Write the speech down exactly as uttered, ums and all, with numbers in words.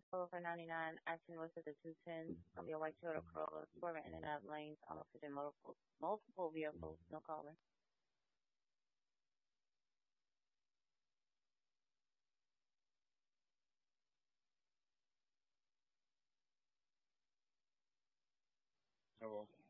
Total for ninety-nine, acting was at the two ten from your white Toyota Corolla, swerving in and out of lanes, almost hitting multiple, multiple vehicles, no caller. Hello.